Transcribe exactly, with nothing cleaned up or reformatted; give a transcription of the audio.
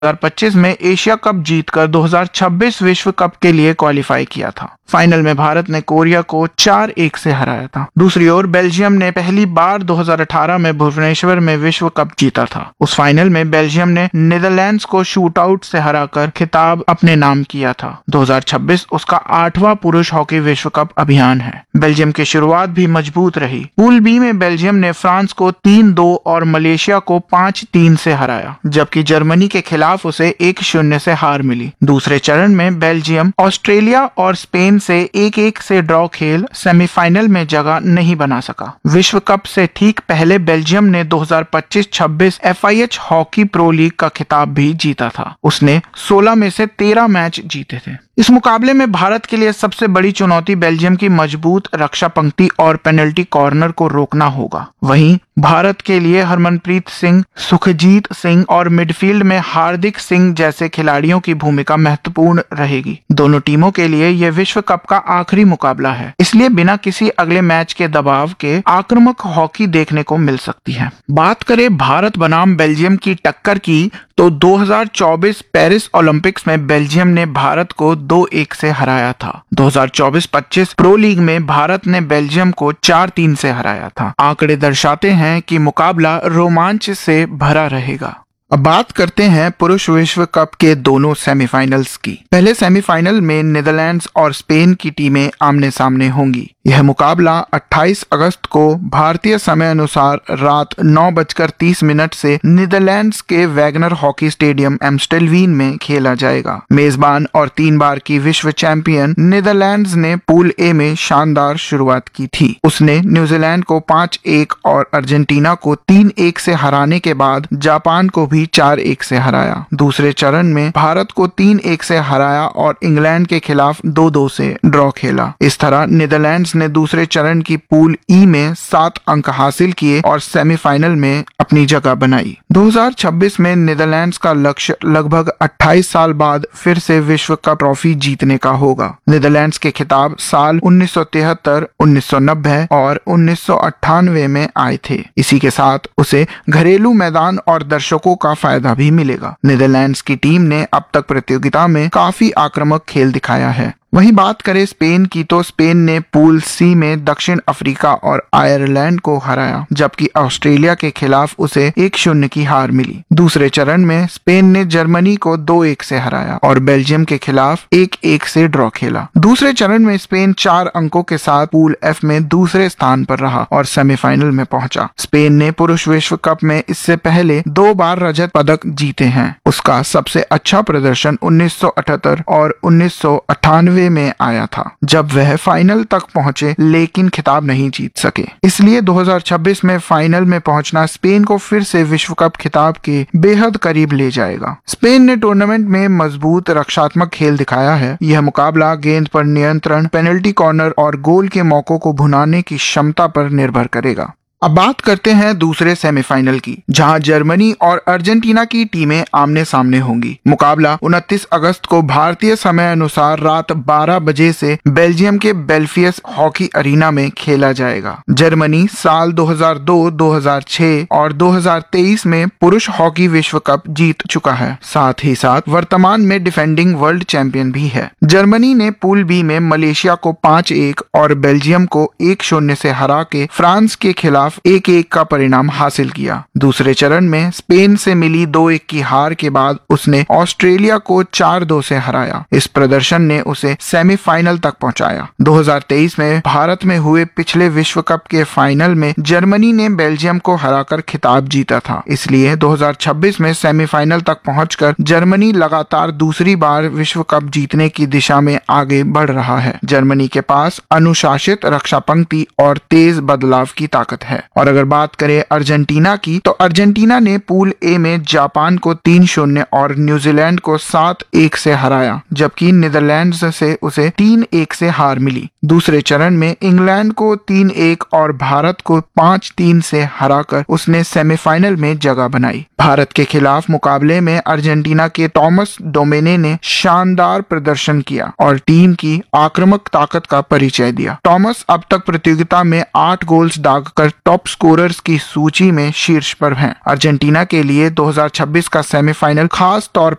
दो हज़ार पच्चीस में एशिया कप जीतकर दो हज़ार छब्बीस विश्व कप के लिए क्वालिफाई किया था। फाइनल में भारत ने कोरिया को चार एक से हराया था। दूसरी ओर बेल्जियम ने पहली बार दो हज़ार अठारह में भुवनेश्वर में विश्व कप जीता था। उस फाइनल में बेल्जियम ने नीदरलैंड्स को शूटआउट से हराकर खिताब अपने नाम किया था। दो हज़ार छब्बीस उसका आठवां पुरुष हॉकी विश्व कप अभियान है। बेल्जियम की शुरुआत भी मजबूत रही। पूल बी में बेल्जियम ने फ्रांस को तीन दो और मलेशिया को पाँच तीन से हराया, जबकि जर्मनी के खिलाफ उसे एक शून्य से हार मिली। दूसरे चरण में बेल्जियम ऑस्ट्रेलिया और स्पेन से एक एक से ड्रॉ खेल सेमीफाइनल में जगह नहीं बना सका। विश्व कप से ठीक पहले बेल्जियम ने दो हज़ार पच्चीस छब्बीस F I H hockey pro league का खिताब भी जीता था। उसने सोलह में से तेरह मैच जीते थे। इस मुकाबले में भारत के लिए सबसे बड़ी चुनौती बेल्जियम की मजबूत रक्षा पंक्ति और पेनल्टी कॉर्नर को रोकना होगा। वहीं भारत के लिए हरमनप्रीत सिंह, सुखजीत सिंह और मिडफील्ड में हार्दिक सिंह जैसे खिलाड़ियों की भूमिका महत्वपूर्ण रहेगी। दोनों टीमों के लिए यह विश्व कप का आखिरी मुकाबला है, इसलिए बिना किसी अगले मैच के दबाव के आक्रामक हॉकी देखने को मिल सकती है। बात करें भारत बनाम बेल्जियम की टक्कर की, तो दो हज़ार चौबीस पेरिस ओलंपिक्स में बेल्जियम ने भारत को दो एक से हराया था। दो हज़ार चौबीस पच्चीस प्रो लीग में भारत ने बेल्जियम को चार तीन से हराया था। आंकड़े दर्शाते हैं कि मुकाबला रोमांच से भरा रहेगा। अब बात करते हैं पुरुष विश्व कप के दोनों सेमीफाइनल्स की। पहले सेमीफाइनल में नीदरलैंड्स और स्पेन की टीमें आमने सामने होंगी। यह मुकाबला अट्ठाईस अगस्त को भारतीय समय अनुसार रात नौ बजकर तीस मिनट से नीदरलैंड्स के वैगनर हॉकी स्टेडियम एम्स्टेलवीन में खेला जाएगा। मेजबान और तीन बार की विश्व चैंपियन नीदरलैंड्स ने पूल ए में शानदार शुरुआत की थी। उसने न्यूजीलैंड को पाँच एक और अर्जेंटीना को तीन एक से हराने के बाद जापान को भी चार एक से हराया। दूसरे चरण में भारत को तीन एक से हराया और इंग्लैंड के खिलाफ दो दो से ड्रॉ खेला। इस तरह नीदरलैंड्स ने दूसरे चरण की पूल ई में सात अंक हासिल किए और सेमीफाइनल में अपनी जगह बनाई। दो हज़ार छब्बीस में नीदरलैंड्स का लक्ष्य लगभग अट्ठाईस साल बाद फिर से विश्व कप ट्रॉफी जीतने का होगा। नीदरलैंड्स के खिताब साल उन्नीस सौ तिहत्तर, उन्नीस सौ नब्बे और उन्नीस सौ अट्ठानवे में आए थे। इसी के साथ उसे घरेलू मैदान और दर्शकों का फायदा भी मिलेगा। नीदरलैंड्स की टीम ने अब तक प्रतियोगिता में काफी आक्रामक खेल दिखाया है। वहीं बात करें स्पेन की, तो स्पेन ने पूल सी में दक्षिण अफ्रीका और आयरलैंड को हराया, जबकि ऑस्ट्रेलिया के खिलाफ उसे एक शून्य की हार मिली। दूसरे चरण में स्पेन ने जर्मनी को दो एक से हराया और बेल्जियम के खिलाफ एक एक से ड्रॉ खेला। दूसरे चरण में स्पेन चार अंकों के साथ पूल एफ में दूसरे स्थान पर रहा और सेमीफाइनल में पहुंचा। स्पेन ने पुरुष विश्व कप में इससे पहले दो बार रजत पदक जीते हैं। उसका सबसे अच्छा प्रदर्शन उन्नीस सौ अठहत्तर और उन्नीस सौ अट्ठानवे में आया था, जब वह फाइनल तक पहुंचे लेकिन खिताब नहीं जीत सके। इसलिए दो हज़ार छब्बीस में फाइनल में पहुंचना स्पेन को फिर से विश्व कप खिताब के बेहद करीब ले जाएगा। स्पेन ने टूर्नामेंट में मजबूत रक्षात्मक खेल दिखाया है। यह मुकाबला गेंद पर नियंत्रण, पेनल्टी कॉर्नर और गोल के मौकों को भुनाने की क्षमता पर निर्भर करेगा। अब बात करते हैं दूसरे सेमीफाइनल की, जहां जर्मनी और अर्जेंटीना की टीमें आमने सामने होंगी। मुकाबला उनतीस अगस्त को भारतीय समय अनुसार रात बारह बजे से बेल्जियम के बेल्फियस हॉकी अरीना में खेला जाएगा। जर्मनी साल दो हज़ार दो, दो हज़ार छह और दो हज़ार तेईस में पुरुष हॉकी विश्व कप जीत चुका है। साथ ही साथ वर्तमान में डिफेंडिंग वर्ल्ड चैंपियन भी है। जर्मनी ने पूल बी में मलेशिया को पाँच एक और बेल्जियम को एक शून्य से हरा के फ्रांस के खिलाफ एक एक का परिणाम हासिल किया। दूसरे चरण में स्पेन से मिली दो एक की हार के बाद उसने ऑस्ट्रेलिया को चार दो से हराया। इस प्रदर्शन ने उसे सेमीफाइनल तक पहुंचाया। दो हज़ार तेईस में भारत में हुए पिछले विश्व कप के फाइनल में जर्मनी ने बेल्जियम को हराकर खिताब जीता था। इसलिए दो हज़ार छब्बीस में सेमीफाइनल तक पहुंचकर जर्मनी लगातार दूसरी बार विश्व कप जीतने की दिशा में आगे बढ़ रहा है। जर्मनी के पास अनुशासित रक्षा पंक्ति और तेज बदलाव की ताकत है। और अगर बात करें अर्जेंटीना की, तो अर्जेंटीना ने पूल ए में जापान को तीन शून्य और न्यूजीलैंड को सात एक से हराया, जबकि नीदरलैंड्स से उसे तीन एक से हार मिली। दूसरे चरण में इंग्लैंड को तीन एक और भारत को पाँच तीन से हराकर उसने सेमीफाइनल में जगह बनाई। भारत के खिलाफ मुकाबले में अर्जेंटीना के टॉमस डोमेने ने शानदार प्रदर्शन किया और टीम की आक्रामक ताकत का परिचय दिया। टॉमस अब तक प्रतियोगिता में आठ गोल्स दागकर टॉप स्कोरर्स की सूची में शीर्ष पर हैं। अर्जेंटीना के लिए दो हज़ार छब्बीस का सेमीफाइनल खास तौर